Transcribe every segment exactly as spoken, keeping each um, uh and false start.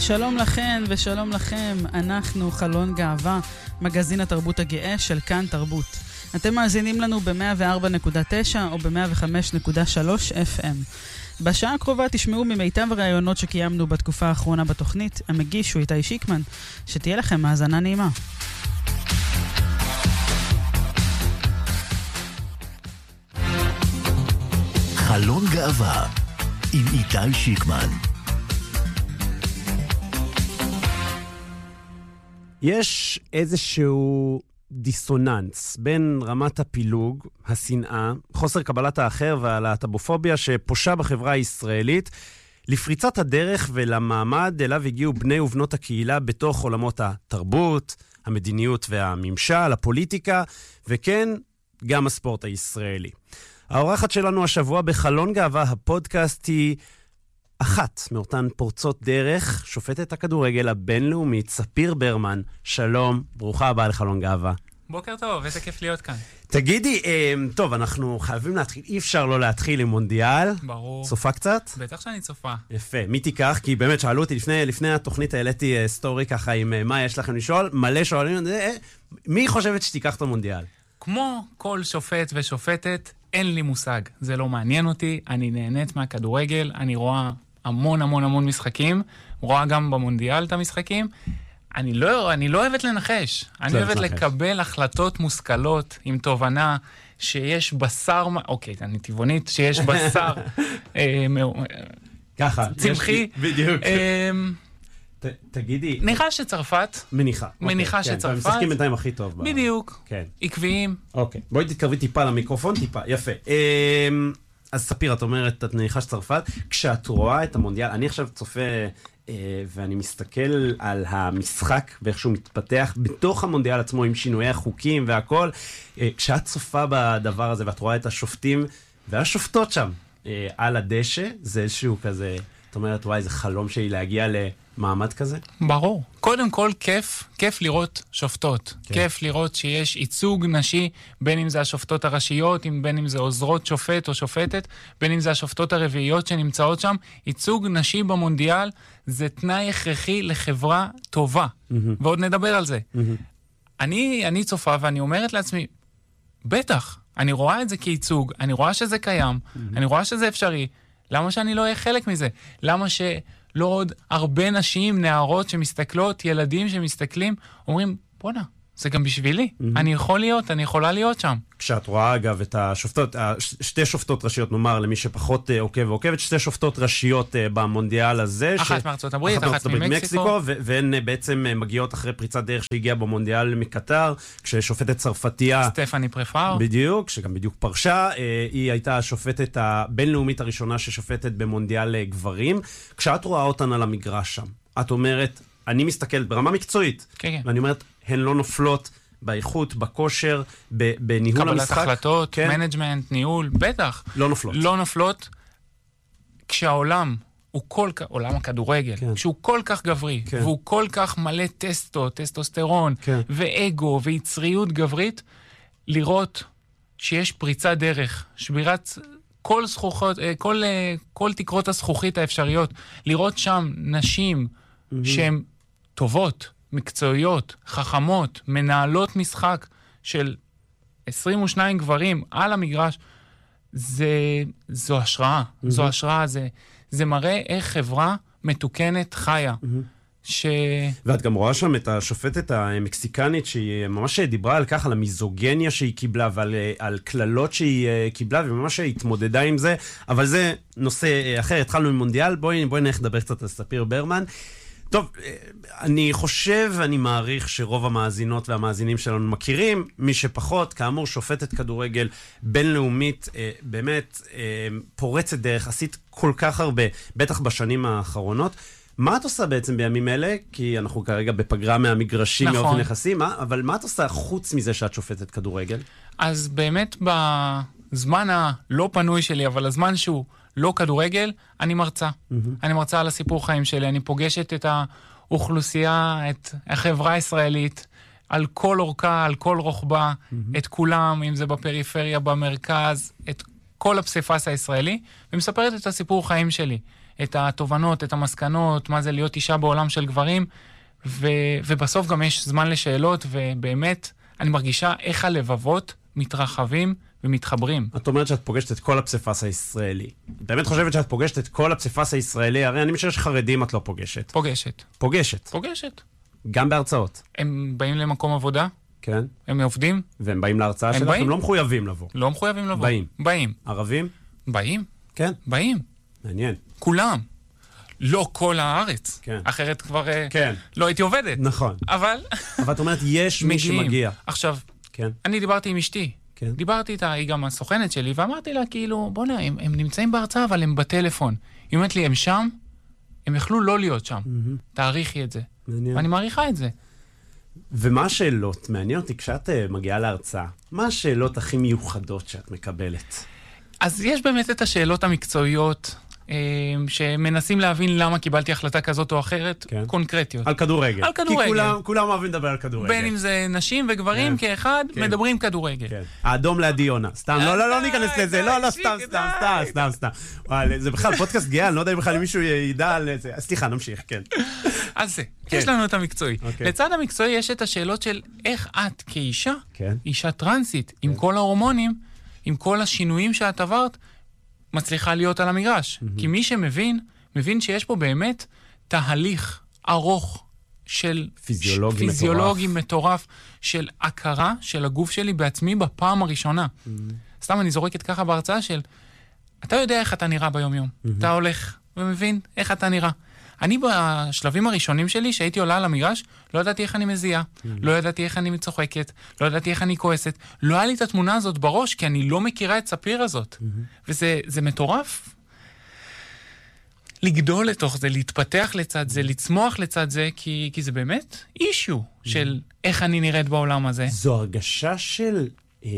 שלום לכן ושלום לכם, אנחנו חלון גאווה, מגזין התרבות הגאה של כאן תרבות. אתם מאזינים לנו ב-מאה וארבע נקודה תשע או ב-מאה וחמש נקודה שלוש אף אם. בשעה הקרובה תשמעו ממיטב הרעיונות שקיימנו בתקופה האחרונה בתוכנית, המגיש הוא איתי שיקמן, שתהיה לכם מאזנה נעימה. חלון גאווה עם איתי שיקמן. יש איזשהו דיסוננס בין רמת הפילוג, השנאה, חוסר קבלת האחר והלהט"בופוביה שפושה בחברה הישראלית, לפריצת הדרך ולמעמד אליו הגיעו בני ובנות הקהילה בתוך עולמות התרבות, המדיניות והממשל, הפוליטיקה, וכן, גם הספורט הישראלי. האורחת שלנו השבוע בחלון גאווה הפודקאסט היא אחת מאותן פורצות דרך, שופטת הכדורגל הבינלאומית, ספיר ברמן. שלום, ברוכה הבאה לחלון גאווה. בוקר טוב, איזה כיף להיות כאן. תגידי, טוב, אנחנו חייבים להתחיל, אי אפשר לא להתחיל עם מונדיאל. ברור. צופה קצת? בטח שאני צופה. יפה, מי תיקח? כי באמת שאלו אותי, לפני, לפני התוכנית העליתי סטורי ככה עם מה יש לכם לשאול, מלא שואלים, מי חושבת שתיקח את המונדיאל? כמו כל שופט ושופטת, אין לי מושג. זה לא מעניין אותי, אני נהנית מהכדורגל, אני רואה המון המון המון משחקים, רואה גם במונדיאל את המשחקים. אני לא, אני לא אוהבת לנחש. אני אוהבת לנחש. לקבל החלטות מושכלות עם תובנה שיש בשר, אוקיי, אני טבעונית, שיש בשר ככה, צמחי. בדיוק. תגידי. נראה שצרפת. מניחה. מניחה שצרפת. הם משחקים בינתיים הכי טוב. בדיוק. עקביים. אוקיי, בואי תתקרבי טיפה למיקרופון, טיפה. יפה. אז ספיר, את אומרת, את מניחה שצרפת, כשאת רואה את המונדיאל, אני עכשיו צופה, אה, ואני מסתכל על המשחק, ואיך שהוא מתפתח בתוך המונדיאל עצמו, עם שינויי החוקים והכל, אה, כשאת צופה בדבר הזה, ואת רואה את השופטים, והשופטות שם, אה, על הדשא, זה איזשהו כזה, את אומרת, וואי, זה חלום שלי להגיע למעמד כזה? ברור. קודם כל, כיף, כיף לראות שופטות. כן. כיף לראות שיש ייצוג נשי, בין אם זה השופטות הראשיות, בין אם זה עוזרות שופט או שופטת, בין אם זה השופטות הרביעיות שנמצאות שם. ייצוג נשי במונדיאל זה תנאי הכרחי לחברה טובה. Mm-hmm. ועוד נדבר על זה. Mm-hmm. אני, אני צופה ואני אומרת לעצמי, בטח, אני רואה את זה כייצוג, אני רואה שזה קיים, mm-hmm. אני רואה שזה אפשרי. למה שאני לא אהיה חלק מזה? למה ש... לא עוד הרבה נשים, נערות שמסתכלות, ילדים שמסתכלים, אומרים, בוא'נה, זה גם בשבילי. Mm-hmm. אני יכול להיות, אני יכולה להיות שם. כשאת רואה, אגב, את השופטות, שתי שופטות ראשיות, נאמר, למי שפחות עוקב ועוקבת, שתי שופטות ראשיות במונדיאל הזה. אחת ש... מארצות הברית, אחת, אחת ממקסיקו. ו- והן בעצם מגיעות אחרי פריצת דרך שהגיעה במונדיאל מקטר, כששופטת צרפתייה... סטפני פרפאר. בדיוק, שגם בדיוק פרשה. היא הייתה השופטת הבינלאומית הראשונה ששופטת במונדיאל גברים. כשאת רואה אותן על המגרש שם, את אומרת, אני מסתכלת ברמה מקצועית, כן, ואני אומרת, הן לא נופלות באיכות, בכושר, בניהול המשחק. קבלת החלטות, כן. מנג'מנט, ניהול, בטח. לא נופלות. לא נופלות, כשהעולם הוא כל כך, עולם הכדורגל, כן. כשהוא כל כך גברי, כן. והוא כל כך מלא טסטו, טסטוסטרון, כן. ואגו, ויצריות גברית, לראות שיש פריצת דרך, שבירת כל זכוכות, כל, כל תקרות הזכוכית האפשריות, לראות שם נשים mm-hmm. שהן טובות, מקצועיות, חכמות, מנהלות משחק של עשרים ושניים גברים על המגרש, זה, זו השראה. Mm-hmm. זו השראה, זה, זה מראה איך חברה מתוקנת חיה. Mm-hmm. ש... ואת גם רואה שם את השופטת המקסיקנית שהיא ממש דיברה על כך, על המיזוגניה שהיא קיבלה ועל על כללות שהיא קיבלה, וממש התמודדה עם זה, אבל זה נושא אחר. התחלנו עם מונדיאל, בואי, בואי נלך לדבר קצת על ספיר ברמן. טוב, אני חושב ואני מעריך שרוב המאזינות והמאזינים שלנו מכירים, מי שפחות, כאמור, שופטת כדורגל בינלאומית, באמת פורצת דרך, עשית כל כך הרבה, בטח בשנים האחרונות. מה את עושה בעצם בימים אלה? כי אנחנו כרגע בפגרה מהמגרשים, נכון. מאופן יחסים, אבל מה את עושה חוץ מזה שאת שופטת כדורגל? אז באמת בזמן הלא פנוי שלי, אבל הזמן שהוא לא כדורגל, אני מרצה. Mm-hmm. אני מרצה על הסיפור חיים שלי, אני פוגשת את האוכלוסייה, את החברה הישראלית, על כל אורכה, על כל רוחבה, mm-hmm. את כולם, אם זה בפריפריה, במרכז, את כל הפסיפס הישראלי, ומספרת את הסיפור חיים שלי. את התובנות, את המסקנות, מה זה להיות אישה בעולם של גברים, ו, ובסוף גם יש זמן לשאלות, ובאמת אני מרגישה איך הלבבות מתרחבים ומתחברים. את אומרת שאת פוגשת את כל הפסיפס הישראלי. באמת חושבת שאת פוגשת את כל הפסיפס הישראלי? הרי אני משהו שחרדים את לא פוגשת. פוגשת. פוגשת. פוגשת. גם בהרצאות. הם באים למקום עבודה? כן. הם עובדים? והם באים להרצאה שלך? הם לא מחויבים לבוא. לא מחויבים לבוא. באים. באים. ערבים? באים. כן. באים. מעניין. כולם. לא כל הארץ. כן. אחרת כבר כן. לא הייתי עובדת. נכון. אבל... אבל את אומרת, יש מי שמגיע. עכשיו, כן. אני דיברתי עם אשתי. כן. דיברתי איתה, היא גם הסוכנת שלי, ואמרתי לה, כאילו, בוא נה, הם, הם נמצאים בהרצאה, אבל הם בטלפון. היא אומרת לי, הם שם, הם יכלו לא להיות שם. Mm-hmm. תעריכי את זה. מעניין. ואני מעריכה את זה. ומה השאלות? מעניין אותי, כשאת uh, מגיעה להרצאה, מה השאלות הכי מיוחדות שאת מקבלת? אז יש באמת את השאלות המקצועיות, שמנסים להבין למה קיבלתי החלטה כזאת או אחרת, כן. קונקרטיות. על כדורגל. על כדורגל. כי כולם, כולם אוהבים לדבר על כדורגל. בין אם זה נשים וגברים כן. כאחד, כן. מדברים כדורגל. כן. האדום לאדיונה. סתם, לא, לא, לא ניכנס לזה. לא, לא, סתם, סתם, סתם, סתם, סתם. וואי, זה בכלל פודקאסט גאה, אני לא יודע אם בכלל מישהו ידע על זה. סליחה, נמשיך, כן. אז זה, יש לנו את המקצועי. לצד המקצועי יש את השאלות של איך את כאישה, אישה טרנסית, עם כל ההורמונים, עם כל השינויים שאת עברת, מצליחה להיות על המגרש. Mm-hmm. כי מי שמבין, מבין שיש פה באמת תהליך ארוך של פיזיולוגי, ש... פיזיולוגי מטורף. מטורף של הכרה של הגוף שלי בעצמי בפעם הראשונה. Mm-hmm. סתם אני זורקת ככה בהרצאה של, אתה יודע איך אתה נראה ביום יום. Mm-hmm. אתה הולך ומבין איך אתה נראה. אני בשלבים הראשונים שלי, שהייתי עולה על המגרש, לא ידעתי איך אני מזיעה, mm-hmm. לא ידעתי איך אני מצוחקת, לא ידעתי איך אני כועסת. לא היה לי את התמונה הזאת בראש, כי אני לא מכירה את ספיר הזאת. Mm-hmm. וזה זה מטורף. לגדול לתוך זה, להתפתח לצד זה, לצמוח לצד זה, כי, כי זה באמת אישיו mm-hmm. של איך אני נראית בעולם הזה. זו הרגשה של אה,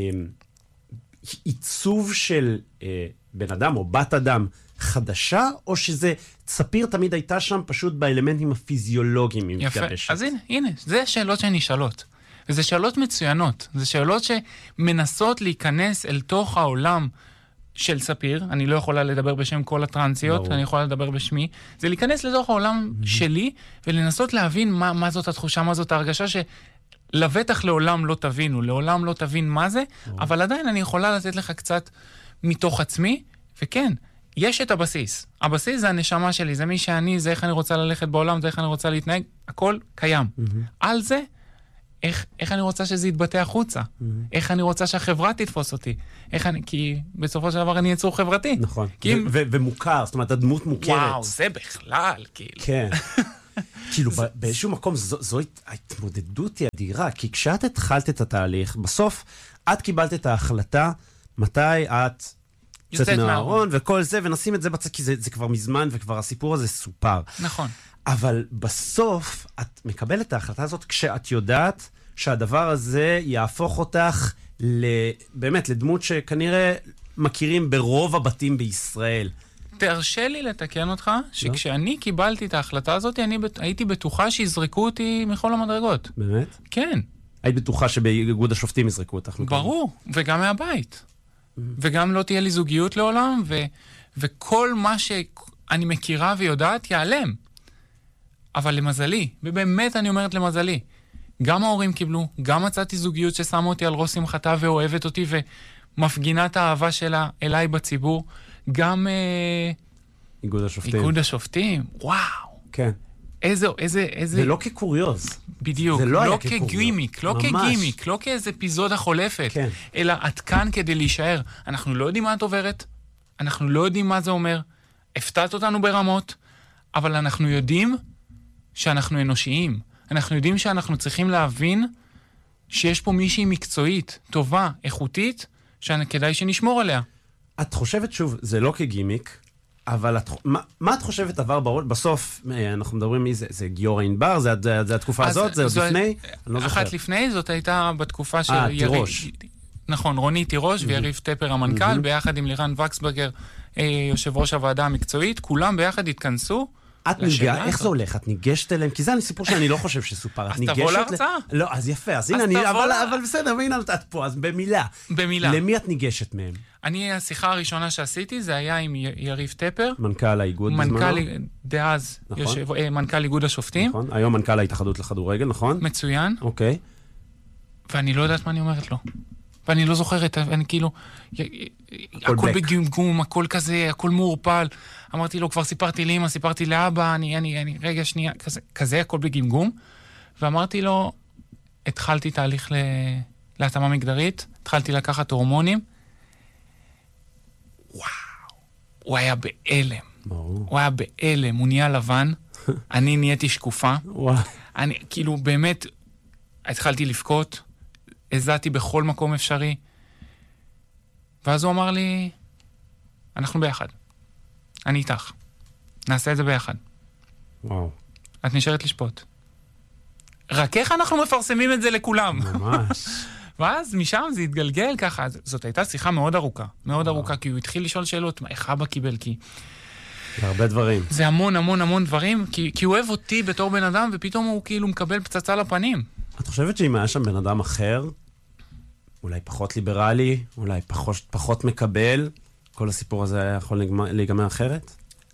עיצוב של אה, בן אדם או בת אדם, חדשה, או שזה ספיר תמיד הייתה שם פשוט באלמנטים הפיזיולוגיים היא מתגבשת? אז הנה, הנה, זה שאלות שהן נשאלות. וזה שאלות מצוינות. זה שאלות שמנסות להיכנס אל תוך העולם של ספיר. אני לא יכולה לדבר בשם כל הטרנסיות, ברור. אני יכולה לדבר בשמי. זה להיכנס לתוך העולם mm-hmm. שלי, ולנסות להבין מה, מה זאת התחושה, מה זאת ההרגשה שלבטח לעולם לא תבינו, לעולם לא תבין מה זה, ברור. אבל עדיין אני יכולה לתת לך קצת מתוך עצמי, וכן, יש את הבסיס. הבסיס זה הנשמה שלי, זה מי שאני, זה איך אני רוצה ללכת בעולם, זה איך אני רוצה להתנהג, הכל קיים. Mm-hmm. על זה, איך, איך אני רוצה שזה יתבטא החוצה. Mm-hmm. איך אני רוצה שהחברה תתפוס אותי. איך אני, כי בסופו של דבר אני יצור חברתי. נכון. כי... ו- ו- ומוכר, זאת אומרת, הדמות מוכרת. וואו, זה בכלל, כאילו. כן. כאילו, באיזשהו מקום, זו, זו ההתמודדות היא אדירה, כי כשאת התחלת את התהליך, בסוף, את קיבלת את ההחלטה, מתי את... יוצאת מהארון וכל זה, ונשים את זה בצד, כי זה, זה כבר מזמן, וכבר הסיפור הזה סופר. נכון. אבל בסוף, את מקבלת את ההחלטה הזאת כשאת יודעת שהדבר הזה יהפוך אותך באמת לדמות שכנראה מכירים ברוב הבתים בישראל. תרשה לי לתקן אותך, שכשאני קיבלתי את ההחלטה הזאת, אני הייתי בטוחה שיזרקו אותי מכל המדרגות. באמת? כן. היית בטוחה שבאיגוד השופטים יזרקו אותך? ברור, וגם מהבית. וגם לא תהיה לי זוגיות לעולם, ו- וכל מה שאני מכירה ויודעת ייעלם. אבל למזלי, ובאמת אני אומרת למזלי, גם ההורים קיבלו, גם מצאתי זוגיות ששמה אותי על ראש שמחתה ואוהבת אותי ומפגינה את האהבה שלה אליי בציבור, גם אה, איגוד השופטים. איגוד השופטים, וואו. כן. איזה, איזה, איזה... ולא כקוריוז. בדיוק, לא, לא כגימיק, לא כגימיק, לא כאיזה אפיזודה חולפת, כן. אלא את כאן כדי להישאר. אנחנו לא יודעים מה את עוברת, אנחנו לא יודעים מה זה אומר, הפתעת אותנו ברמות, אבל אנחנו יודעים שאנחנו אנושיים. אנחנו יודעים שאנחנו צריכים להבין שיש פה מישהי מקצועית, טובה, איכותית, שכדאי שנשמור עליה. את חושבת, שוב, זה לא כגימיק, אבל את, מה, מה את חושבת עבר בראש? בסוף, אנחנו מדברים מי זה, זה גיורא ענבר, זה, זה, זה התקופה הזאת, זה עוד לפני? אני לא אחת זוכר. לפני, זאת הייתה בתקופה של... אה, תירוש. נכון, רוני תירוש ויריב טפר המנכ"ל, ביחד עם לירן וקסברגר, יושב ראש הוועדה המקצועית, כולם ביחד התכנסו. את ניגע, איך זה הולך? את ניגשת אליהם? כי זה סיפור שאני לא חושב שסופר. אז תבוא להרצאה. לא, אז יפה, אז הנה אני, אבל בסדר, והנה את פה, אז במילה. במילה. למי את ניגשת מהם? אני, השיחה הראשונה שעשיתי, זה היה עם יריב טפר. מנכ"ל האיגוד בזמנו. מנכ"ל, דאז, נכון. יושב, אה, מנכ"ל איגוד השופטים. נכון. היום מנכ"ל ההתאחדות לכדורגל, נכון? מצוין. אוקיי. ואני לא יודעת מה אני אומרת לו. ואני לא זוכרת, אני כאילו, הכל בגמגום, הכל כזה, הכל מעורפל. אמרתי לו, כבר סיפרתי לאמא, סיפרתי לאבא, אני, אני, אני, רגע, שנייה, כזה, כזה, הכל בגמגום. ואמרתי לו, התחלתי תהליך ל... להתאמה מגדרית, התחלתי לקחת הורמונים. וואו, הוא היה באלם. ברור. הוא היה באלם, הוא נהיה לבן, אני נהייתי שקופה. וואו. אני, כאילו, באמת, התחלתי לבכות, הזעתי בכל מקום אפשרי, ואז הוא אמר לי, אנחנו ביחד. אני איתך. נעשה את זה ביחד. וואו. את נשארת לשפוט. רק איך אנחנו מפרסמים את זה לכולם? ממש. ואז משם זה התגלגל ככה. זאת הייתה שיחה מאוד ארוכה. מאוד ארוכה, כי הוא התחיל לשאול שאלות, איך אבא קיבל? כי... זה הרבה דברים. זה המון המון המון דברים, כי, כי הוא אוהב אותי בתור בן אדם, ופתאום הוא כאילו מקבל פצצה לפנים. את חושבת שאם היה שם בן אדם אחר, אולי פחות ליברלי, אולי פחות, פחות מקבל, כל הסיפור הזה היה יכול להיגמר אחרת?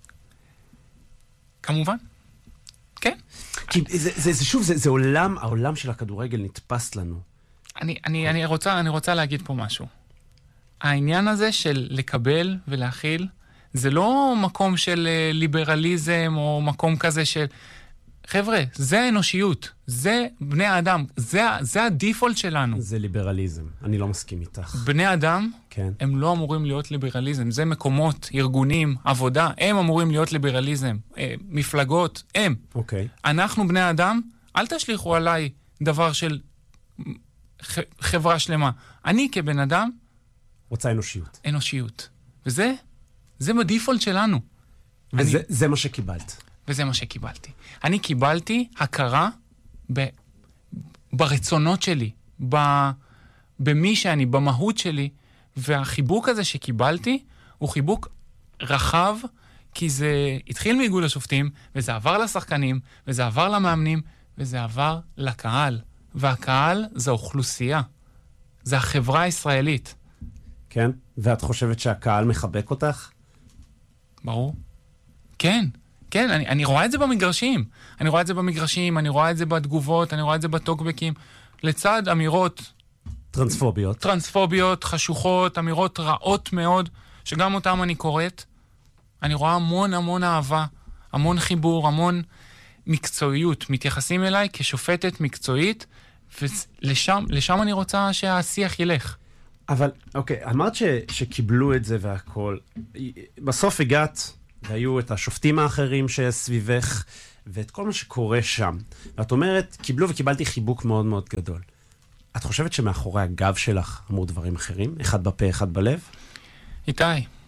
כמובן. כן. כי זה, זה, זה שוב, זה, זה עולם, העולם של הכדורגל נתפס לנו. אני, אני, אני רוצה, אני רוצה להגיד פה משהו. העניין הזה של לקבל ולהכיל, זה לא מקום של ליברליזם או מקום כזה של... חבר'ה, זה אנושיות, זה בני האדם, זה, זה הדיפולט שלנו. זה ליברליזם, אני לא מסכים איתך. בני אדם, כן. הם לא אמורים להיות ליברליזם, זה מקומות, ארגונים, עבודה, הם אמורים להיות ליברליזם, אה, מפלגות, הם. אוקיי. אנחנו בני אדם, אל תשליכו עליי דבר של ח, חברה שלמה. אני כבן אדם... רוצה אנושיות. אנושיות. וזה, זה בדיפולט שלנו. וזה אני... זה מה שקיבלת. וזה מה שקיבלתי. אני קיבלתי הכרה ב... ברצונות שלי, ב... במי שאני, במהות שלי, והחיבוק הזה שקיבלתי הוא חיבוק רחב, כי זה התחיל מאיגוד השופטים, וזה עבר לשחקנים, וזה עבר למאמנים, וזה עבר לקהל. והקהל זה אוכלוסייה. זה החברה הישראלית. כן? ואת חושבת שהקהל מחבק אותך? ברור. כן. כן, אני, אני רואה את זה במגרשים. אני רואה את זה במגרשים, אני רואה את זה בתגובות, אני רואה את זה בטוקבקים. לצד אמירות... טרנספוביות. טרנספוביות, חשוכות, אמירות רעות מאוד, שגם אותם אני קוראת. אני רואה המון המון אהבה, המון חיבור, המון מקצועיות. מתייחסים אליי כשופטת מקצועית, ולשם לשם אני רוצה שהשיח ילך. אבל, אוקיי, אמרת ש, שקיבלו את זה והכל. בסוף הגעת... והיו את השופטים האחרים שסביבך, ואת כל מה שקורה שם. ואת אומרת, קיבלו וקיבלתי חיבוק מאוד מאוד גדול. את חושבת שמאחורי הגב שלך אמרו דברים אחרים? אחד בפה, אחד בלב? איתי,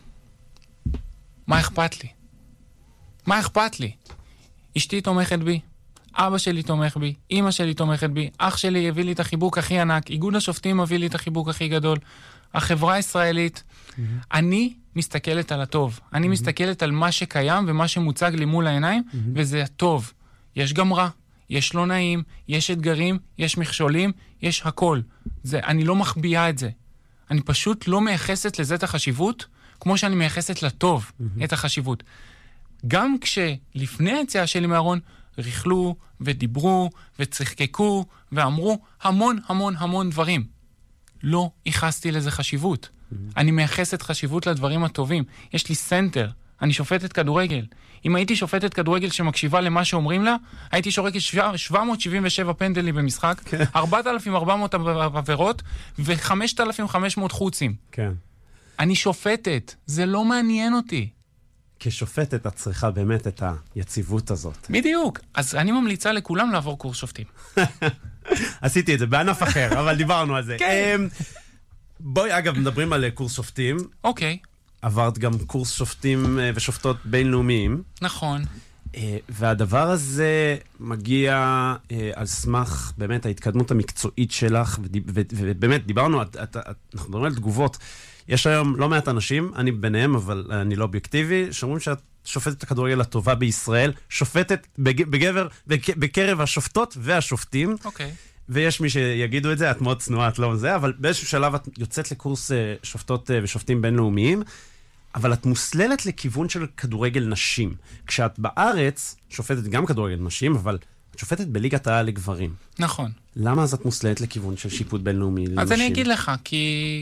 מה אכפת לי? מה אכפת לי? אשתי תומכת בי, אבא שלי תומך בי, אמא שלי תומכת בי, אח שלי הביא לי את החיבוק הכי ענק, איגוד השופטים הביא לי את החיבוק הכי גדול, החברה הישראלית, mm-hmm. אני מסתכלת על הטוב. אני mm-hmm. מסתכלת על מה שקיים ומה שמוצג לי מול העיניים, mm-hmm. וזה הטוב. יש גם רע, יש לא נעים, יש אתגרים, יש מכשולים, יש הכל. זה, אני לא מחביאה את זה. אני פשוט לא מייחסת לזה את החשיבות, כמו שאני מייחסת לטוב mm-hmm. את החשיבות. גם כשלפני היציאה שלי מהארון, ריחלו ודיברו וצחקקו ואמרו המון המון המון דברים. לא ייחסתי לזה חשיבות. Mm-hmm. אני מייחסת חשיבות לדברים הטובים. יש לי סנטר, אני שופטת כדורגל. אם הייתי שופטת כדורגל שמקשיבה למה שאומרים לה, הייתי שורקת שבע מאות שבעים ושבע פנדלים במשחק, כן. ארבעת אלפים וארבע מאות עבירות ו-חמשת אלפים וחמש מאות חוצים. כן. אני שופטת, זה לא מעניין אותי. כשופטת את צריכה באמת את היציבות הזאת. בדיוק. אז אני ממליצה לכולם לעבור קורס שופטים. עשיתי את זה בענף אחר, אבל דיברנו על זה. כן. בואי, אגב, מדברים על קורס שופטים. אוקיי. עברת גם קורס שופטים ושופטות בינלאומיים. נכון. והדבר הזה מגיע על סמך באמת ההתקדמות המקצועית שלך, ובאמת דיברנו, אנחנו מדברים על תגובות. יש היום לא מעט אנשים, אני ביניהם, אבל אני לא אובייקטיבי, שאומרים שאת שופטת הכדורגל הטובה בישראל, שופטת בגבר, בקרב השופטות והשופטים. אוקיי. ויש מי שיגידו את זה, את מאוד צנועה, את לא זה, אבל באיזשהו שלב את יוצאת לקורס שופטות ושופטים בינלאומיים, אבל את מוסללת לכיוון של כדורגל נשים. כשאת בארץ, שופטת גם כדורגל נשים, אבל את שופטת בליגת העל לגברים. נכון. למה אז את מוסללת לכיוון של שיפוט בינלאומי לנשים? אז אני אגיד לך, כי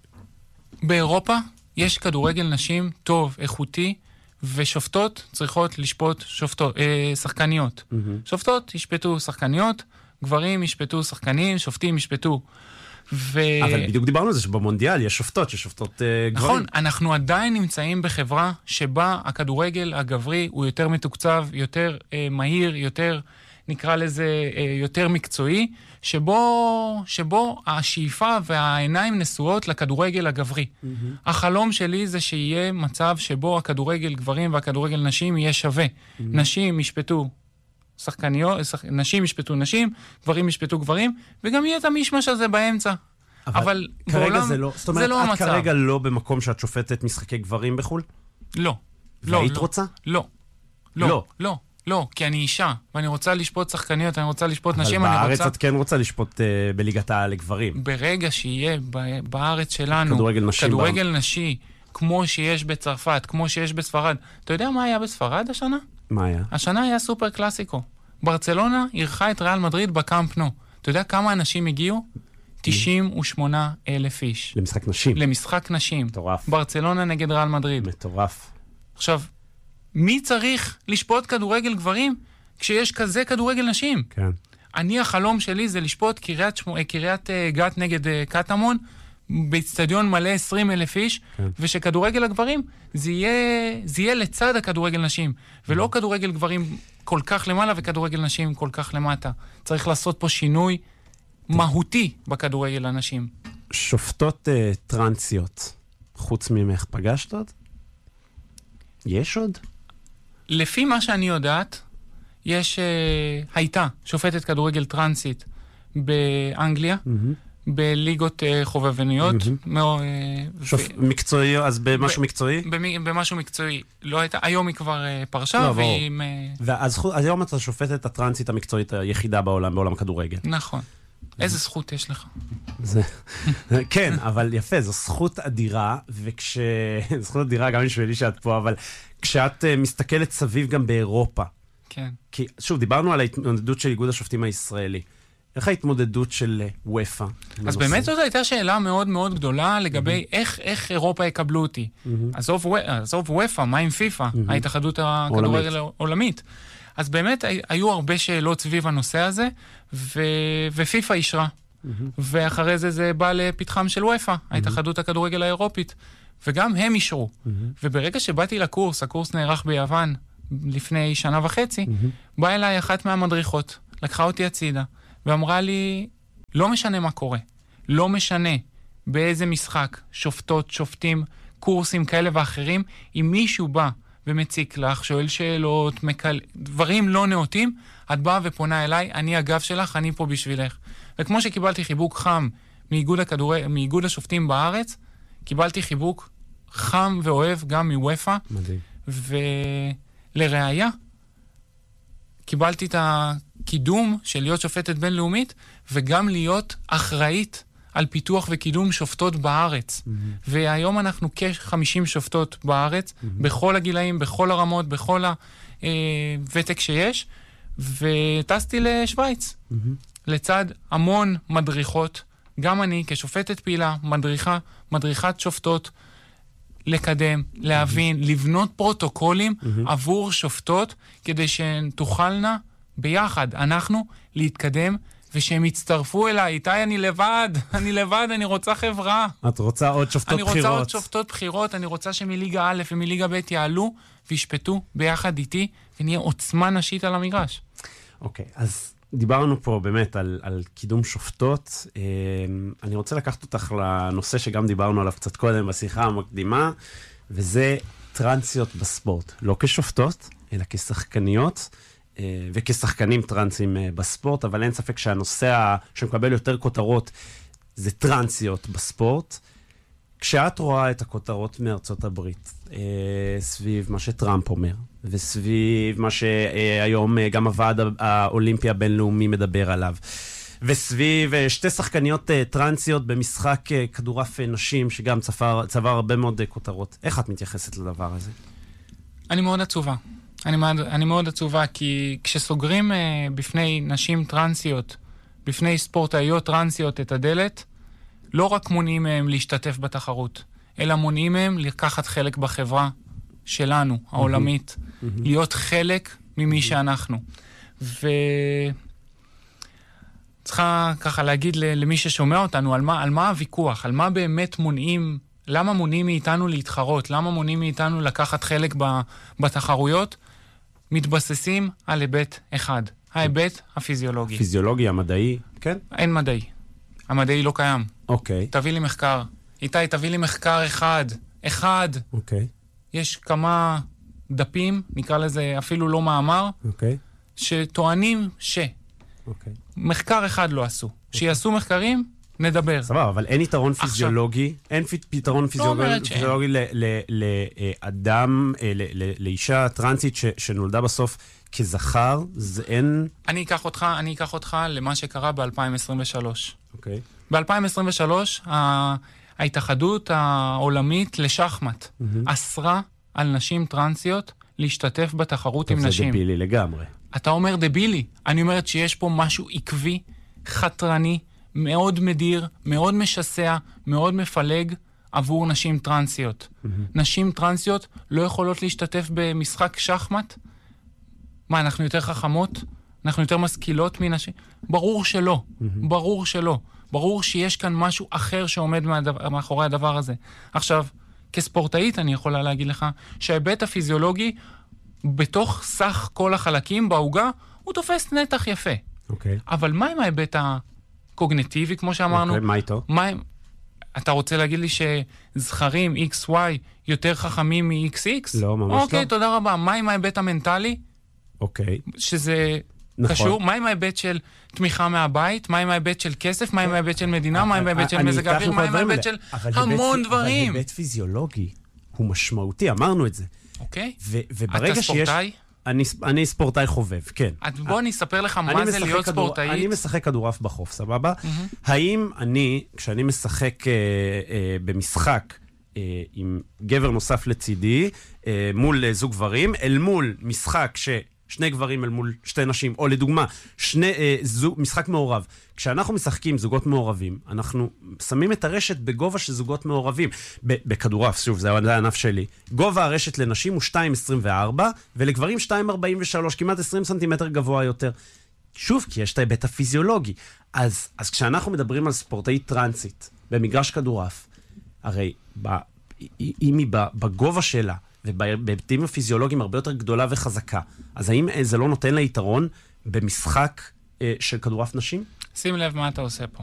באירופה יש כדורגל נשים טוב, איכותי, ושופטות צריכות לשפוט שופטות, אה, שחקניות. Mm-hmm. שופטות ישפטו שחקניות, גברים ישפטו שחקנים, שופטים ישפטו. ו... אבל בדיוק דיברנו על זה שבמונדיאל יש שופטות ששופטות אה, גברים. נכון, אנחנו עדיין נמצאים בחברה שבה הכדורגל הגברי הוא יותר מתוקצב, יותר אה, מהיר, יותר, נקרא לזה, אה, יותר מקצועי, שבו, שבו השאיפה והעיניים נשואות לכדורגל הגברי. Mm-hmm. החלום שלי זה שיהיה מצב שבו הכדורגל גברים והכדורגל נשים יהיה שווה. Mm-hmm. נשים ישפטו שחקניות, שח... נשים ישפטו נשים, גברים ישפטו גברים, וגם יהיה את המשמש הזה באמצע. אבל, אבל כרגע בעולם, זה לא, זאת אומרת, זה לא את המצב. כרגע לא במקום שאת שופטת משחקי גברים בחול? לא. והיית לא, רוצה? לא. לא. לא. לא. לא, כי אני אישה, ואני רוצה לשפוט שחקניות, אני רוצה לשפוט נשים, אבל אני בארץ רוצה... את כן רוצה לשפוט uh, בליגת העל לגברים. ברגע שיהיה ב- בארץ שלנו... כדורגל נשי. כדורגל נשי, כמו שיש בצרפת, כמו שיש בספרד. אתה יודע מה היה בספרד השנה? מה היה? השנה היה סופר קלאסיקו. ברצלונה אירחה את ריאל מדריד בקאמפ נו. אתה יודע כמה אנשים הגיעו? תשעים ושמונה אלף איש. למשחק נשים. למשחק נשים. מטורף. ברצלונה נגד ריאל מדריד. מטורף. עכשיו, מי צריך לשפוט כדורגל גברים כשיש כזה כדורגל נשים? כן. אני, החלום שלי זה לשפוט קריית, שמו, קריית גת נגד קטמון, באצטדיון מלא עשרים אלף איש, כן. ושכדורגל הגברים זה יהיה, זה יהיה לצד הכדורגל נשים, ולא כדורגל גברים כל כך למעלה וכדורגל נשים כל כך למטה. צריך לעשות פה שינוי מהותי בכדורגל הנשים. שופטות uh, טרנסיות, חוץ ממך פגשת עוד? יש עוד? לפי מה שאני יודעת, יש, uh, הייתה שופטת כדורגל טרנסית באנגליה, mm-hmm. בליגות uh, חובבניות. Mm-hmm. מאו, uh, שופ... ו... מקצועי, אז במשהו ב... מקצועי? במ... במשהו מקצועי. לא הייתה, היום היא כבר uh, פרשה, לא, והיא... ואז היום אתה שופטת הטרנסית המקצועית היחידה בעולם, בעולם הכדורגל. נכון. איזה זכות יש לך? זה, כן, אבל יפה, זו זכות אדירה, וכש... זכות אדירה גם בשבילי שאת פה, אבל כשאת uh, מסתכלת סביב גם באירופה, כן. כי, שוב, דיברנו על ההתמודדות של איגוד השופטים הישראלי. איך ההתמודדות של וופא? אז באמת זאת הייתה שאלה מאוד מאוד גדולה לגבי mm-hmm. איך, איך אירופה יקבלו אותי. Mm-hmm. עזוב, עזוב וופא, מה עם פיפא? Mm-hmm. ההתאחדות הכדורגל העולמית. אז באמת היו הרבה שאלות סביב הנושא הזה, ו... ופיפא אישרה. Mm-hmm. ואחרי זה זה בא לפתחם של וופא, mm-hmm. ההתאחדות הכדורגל האירופית. וגם הם אישרו. Mm-hmm. וברגע שבאתי לקורס, הקורס נערך ביוון לפני שנה וחצי, mm-hmm. באה אליי אחת מהמדריכות, לקחה אותי הצידה, ואמרה לי, לא משנה מה קורה, לא משנה באיזה משחק, שופטות, שופטים, קורסים כאלה ואחרים, אם מישהו בא ומציק לך, שואל שאלות, מקל... דברים לא נאותים, את באה ופונה אליי, אני הגב שלך, אני פה בשבילך. וכמו שקיבלתי חיבוק חם מאיגוד, הכדור... מאיגוד השופטים בארץ, קיבלתי חיבוק חם ואוהב גם מוופא. מדהים. ולראיה, קיבלתי את הקידום של להיות שופטת בינלאומית, וגם להיות אחראית על פיתוח וקידום שופטות בארץ. Mm-hmm. והיום אנחנו כ-חמישים שופטות בארץ, mm-hmm. בכל הגילאים, בכל הרמות, בכל הוותק שיש, וטסתי לשוויץ. Mm-hmm. לצד המון מדריכות, גם אני כשופטת פעילה, מדריכה, מדריכת שופטות, לקדם, להבין, mm-hmm. לבנות פרוטוקולים mm-hmm. עבור שופטות, כדי שהן תוכלנה ביחד, אנחנו, להתקדם, ושהם יצטרפו אליי. איתי, אני לבד, אני לבד, אני רוצה חברה. את רוצה עוד שופטות אני בחירות. רוצה עוד שופטות בחירות, אני רוצה שמליגה א' ומליגה ב' יעלו, וישפטו ביחד איתי, ונהיה עוצמה נשית על המגרש. אוקיי, אז דיברנו פה באמת על, על קידום שופטות. אני רוצה לקחת אותך לנושא שגם דיברנו עליו קצת קודם בשיחה המקדימה, וזה טרנסיות בספורט. לא כשופטות, אלא כשחקניות, וכשחקנים טרנסים בספורט, אבל אין ספק שהנושא שמקבל יותר כותרות זה טרנסיות בספורט. כשאת רואה את הכותרות מארצות הברית, סביב מה שטראמפ אומר, וסביב מה שהיום גם הוועד האולימפי הבינלאומי מדבר עליו, וסביב שתי שחקניות טרנסיות במשחק כדורעף נשים, שגם צבר, צבר הרבה מאוד כותרות. איך את מתייחסת לדבר הזה? אני מאוד עצובה. אני מאוד, אני מאוד עצובה, כי כשסוגרים uh, בפני נשים טרנסיות, בפני ספורטאיות טרנסיות את הדלת, לא רק מונעים מהם להשתתף בתחרות, אלא מונעים מהם לקחת חלק בחברה שלנו, העולמית, mm-hmm. להיות חלק ממי mm-hmm. שאנחנו. וצריכה ככה להגיד למי ששומע אותנו, על מה, על מה הוויכוח, על מה באמת מונעים, למה מונעים מאיתנו להתחרות, למה מונעים מאיתנו לקחת חלק בתחרויות, מתבססים על היבט אחד, ההיבט הפיזיולוגי. פיזיולוגי, המדעי, כן? אין מדעי. המדעי לא קיים. אוקיי. תביא לי מחקר. איתי, תביא לי מחקר אחד. אחד. אוקיי. יש כמה דפים, נקרא לזה אפילו לא מאמר, אוקיי. שטוענים ש. אוקיי. מחקר אחד לא עשו. שיעשו מחקרים, נדבר. סבבה, אבל אין יתרון פיזיולוגי, אין יתרון פיזיולוגי לאדם, לאישה טרנסית שנולדה בסוף כזכר, זה אין... אני אקח אותך, אני אקח אותך למה שקרה ב-אלפיים עשרים ושלוש. אוקיי. ב-אלפיים עשרים ושלוש, ההתאחדות העולמית לשחמט אסרה על נשים טרנסיות להשתתף בתחרות עם נשים. זה דבילי לגמרי. אתה אומר דבילי. אני אומרת שיש פה משהו עקבי, חתרני, מאוד מדיר, מאוד משסע, מאוד מפלג עבור נשים טרנסיות. Mm-hmm. נשים טרנסיות לא יכולות להשתתף במשחק שחמט? מה, אנחנו יותר חכמות? אנחנו יותר משכילות מנשים? ברור שלא. Mm-hmm. ברור שלא. ברור שיש כאן משהו אחר שעומד מהדבר, מאחורי הדבר הזה. עכשיו, כספורטאית אני יכולה להגיד לך שההיבט הפיזיולוגי בתוך סך כל החלקים בהוגה הוא תופס נתח יפה. אוקיי. Okay. אבל מה עם ההיבט ה... קוגניטיבי, כמו שאמרנו. אוקיי, מה איתו? מה, אתה רוצה להגיד לי שזכרים אקס וואי יותר חכמים מ-אקס אקס? לא, ממש לא. אוקיי, תודה רבה. מה עם ההיבט המנטלי? אוקיי. שזה נכון. קשור. מה עם ההיבט של תמיכה מהבית? מה עם ההיבט של כסף? מה עם ההיבט של מדינה? מה עם ההיבט של מזג האוויר? מה עם ההיבט של המון דברים? אבל היבט פיזיולוגי הוא משמעותי, אמרנו את זה. אוקיי. וברגע שיש... אני, אני ספורטאי חובב, כן. בוא אני אספר לך מה זה להיות כדור, ספורטאית. אני משחק כדורעף בחוף, סבבה? Mm-hmm. האם אני, כשאני משחק אה, אה, במשחק אה, עם גבר נוסף לצידי, אה, מול אה, זוג גברים, אל מול משחק ששני גברים אל מול שתי נשים, או לדוגמה, שני, אה, זוג, משחק מעורב. כשאנחנו משחקים זוגות מעורבים, אנחנו שמים את הרשת בגובה של זוגות מעורבים. בכדורעף, שוב, זה הענף שלי. גובה הרשת לנשים הוא שתיים עשרים וארבע, ולגברים שתיים ארבעים ושלוש, כמעט עשרים סנטימטר גבוה יותר. שוב, כי יש את ההיבט הפיזיולוגי. אז, אז כשאנחנו מדברים על ספורטאי טרנסית במגרש כדורעף, הרי ב, אם היא בגובה שלה, ובהיבטים הפיזיולוגיים הרבה יותר גדולה וחזקה, אז האם זה לא נותן לה יתרון במשחק של כדורעף נשים? שים לב מה אתה עושה פה.